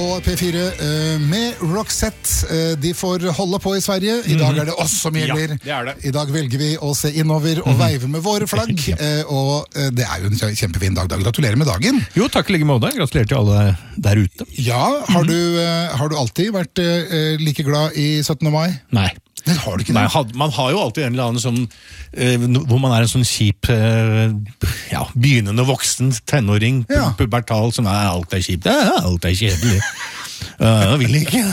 på P4 med Roxette. De får holde på I Sverige. I dag det oss som gjelder. Ja, det. I dag velger vi å se innover og veive med våre flagg. Og det jo en kjempefin dag. Gratulerer med dagen. Jo, takk I like måte. Gratulerer til alle der ute. Ja, har du alltid vært like glad I 17. mai? Nei. Det har du ikke. Nei, man har jo alltid en eller annen sånn hvor man en sånn kjip begynnende voksen tenåring, pubertal som alt kjipt, alt kjedelig. Jeg vil ikke.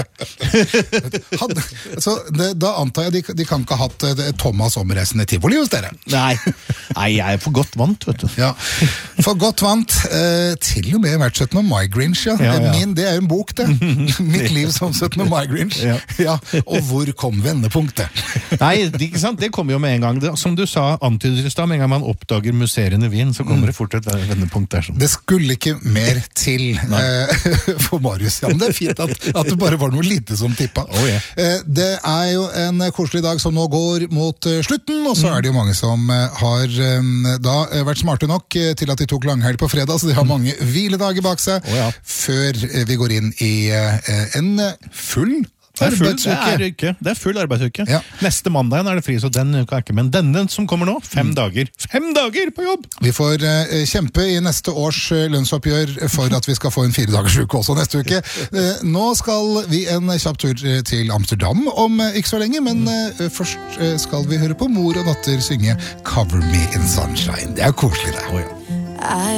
Da antar jeg de kan ikke ha hatt Thomas omreisende Tivoli hos dere. Nei, jeg for godt vant, vet du. Ja, for godt vant. Til og med vært 17. mai-Grinch, Min, det jo en bok, det. Mitt liv som 17. mai-Grinch. Ja. Og hvor kom vendepunktet? Nei, ikke sant? Det kommer jo med en gang. Som du sa, antydet I stad, med en gang man oppdager musserende vin, så kommer det fort et vendepunkt der. Det skulle ikke mer til for Marius. Ja, men det fint at det bare var noe lite som tippa. Det jo en koselig dag som nå går mot slutten, og så det jo mange som har da vært smarte nok til at de tok langhelg på fredag, så de har mange hviledager bak seg før vi går inn I en full arbeidsuke. Det full arbeidsuke. Neste mandag det fri, så den uka ikke. Men denne som kommer nå, 5 dager. 5 dager på jobb! Vi får kjempe I neste års lønnsoppgjør for at vi skal få en 4-dagersuke også neste uke. Nå skal vi en kjapp tur til Amsterdam om ikke så lenge, men først skal vi høre på mor og datter synge Cover Me in Sunshine. Det koselig det.